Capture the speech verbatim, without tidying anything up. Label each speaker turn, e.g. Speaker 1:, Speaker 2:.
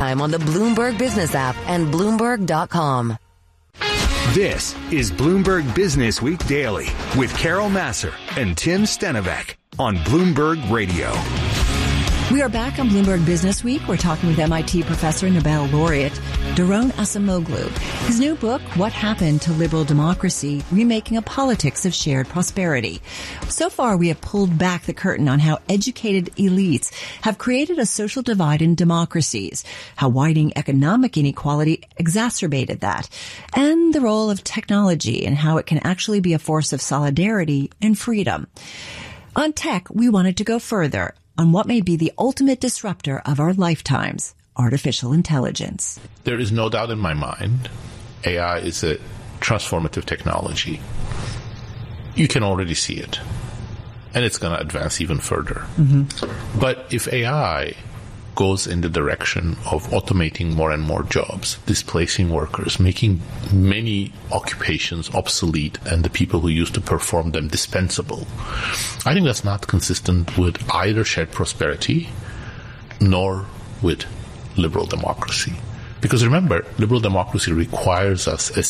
Speaker 1: anytime on the Bloomberg Business app and Bloomberg dot com.
Speaker 2: This is Bloomberg Business Week Daily with Carol Massar and Tim Stenovec on Bloomberg Radio.
Speaker 3: We are back on Bloomberg Business Week. We're talking with M I T professor, Nobel laureate, Daron Acemoglu. His new book, What Happened to Liberal Democracy? Remaking a Politics of Shared Prosperity. So far, we have pulled back the curtain on how educated elites have created a social divide in democracies, how widening economic inequality exacerbated that, and the role of technology and how it can actually be a force of solidarity and freedom. On tech, we wanted to go further on what may be the ultimate disruptor of our lifetimes, artificial intelligence.
Speaker 4: There is no doubt in my mind, A I is a transformative technology. You can already see it, and it's going to advance even further. Mm-hmm. But if A I goes in the direction of automating more and more jobs, displacing workers, making many occupations obsolete and the people who used to perform them dispensable, I think that's not consistent with either shared prosperity nor with liberal democracy. Because remember, liberal democracy requires us as